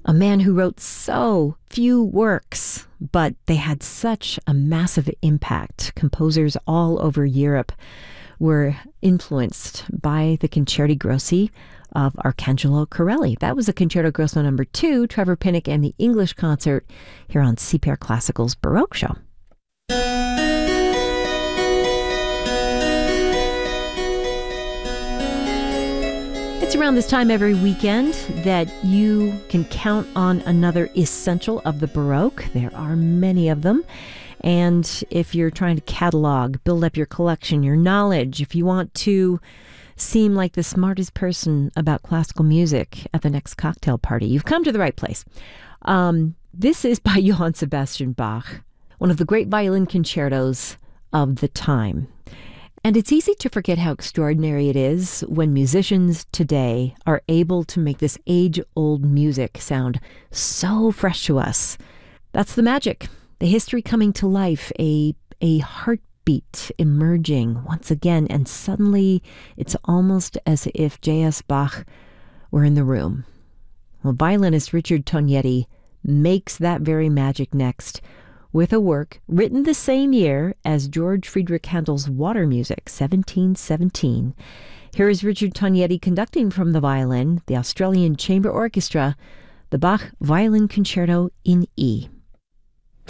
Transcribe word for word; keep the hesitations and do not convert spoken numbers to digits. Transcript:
A man who wrote so few works, but they had such a massive impact. Composers all over Europe were influenced by the Concerti Grossi of Arcangelo Corelli. That was the Concerto Grosso number two, Trevor Pinnock and the English Concert, here on C P R Classical's Baroque Show. It's around this time every weekend that you can count on another essential of the Baroque. There are many of them. And if you're trying to catalog, build up your collection, your knowledge, if you want to seem like the smartest person about classical music at the next cocktail party, you've come to the right place. Um, this is by Johann Sebastian Bach, one of the great violin concertos of the time. And it's easy to forget how extraordinary it is when musicians today are able to make this age-old music sound so fresh to us. That's the magic, the history coming to life, a, a heartbeat emerging once again, and suddenly it's almost as if J S. Bach were in the room. Well, violinist Richard Tognetti makes that very magic next with a work written the same year as George Friedrich Handel's Water Music, seventeen seventeen. Here is Richard Tognetti conducting from the violin, the Australian Chamber Orchestra, the Bach Violin Concerto in E.